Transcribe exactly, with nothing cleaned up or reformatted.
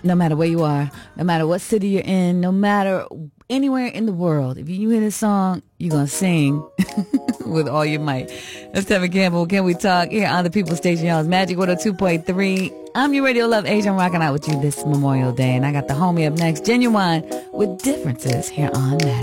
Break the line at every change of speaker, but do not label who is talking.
no matter where you are, no matter what city you're in, no matter anywhere in the world. If you hear this song, you're going to sing with all your might. That's Tevin Campbell. Can we talk? Here on the People Station, y'all. It's Magic one oh two point three. I'm your Radio Love Age. I'm rocking out with you this Memorial Day. And I got the homie up next, Genuine, with Differences here on Magic.